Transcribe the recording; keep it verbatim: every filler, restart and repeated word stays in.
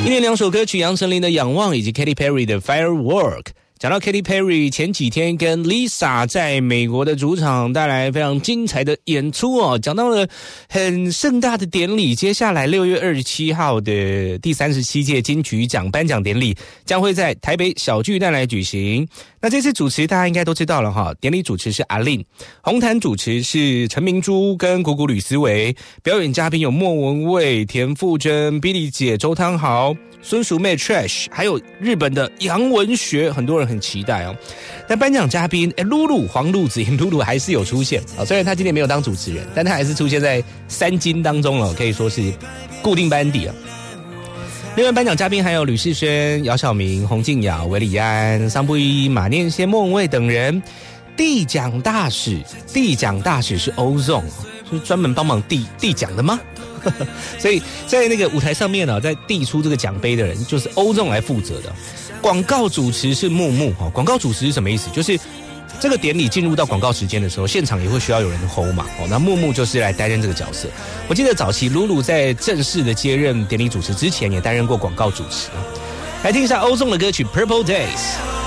一连两首歌曲，杨丞琳的《仰望》以及 Katy Perry 的《Firework》。讲到 Katy Perry 前几天跟 Lisa 在美国的主场带来非常精彩的演出哦，讲到了很盛大的典礼，接下来六月二十七号的第三十七届金曲奖颁奖典礼将会在台北小巨蛋来举行。那这次主持大家应该都知道了哈，典礼主持是阿令，红毯主持是陈明珠跟谷谷吕思维，表演嘉宾有莫文蔚、田馥甄、比利姐、周汤豪、孙淑妹 Trash， 还有日本的杨文学，很多人很期待哦。但颁奖嘉宾诶露露黄露子露露还是有出现啊，虽然她今天没有当主持人，但她还是出现在三金当中了，可以说是固定班底了。另外颁奖嘉宾还有吕士轩、姚晓明、洪敬尧、韦礼安、桑布伊、马念先、莫文蔚等人。递奖大使，递奖大使是欧仲，是专门帮忙递递奖的吗？所以在那个舞台上面呢、啊，在递出这个奖杯的人就是欧仲来负责的。广告主持是木木哈，广告主持是什么意思？就是这个典礼进入到广告时间的时候，现场也会需要有人 hold 嘛。哦，那木木就是来担任这个角色。我记得早期露露在正式的接任典礼主持之前，也担任过广告主持。来听一下欧仲的歌曲《Purple Days》。